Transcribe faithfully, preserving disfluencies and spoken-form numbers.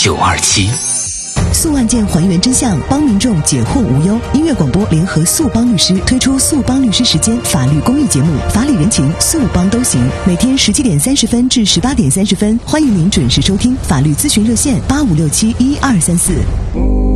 九二七。 诉案件还原真相，帮民众解惑无忧。音乐广播联合诉帮律师推出诉帮律师时间法律公益节目，法理人情，诉帮都行。每天十七点三十分至十八点三十分，欢迎您准时收听。法律咨询热线八五六七一二三四。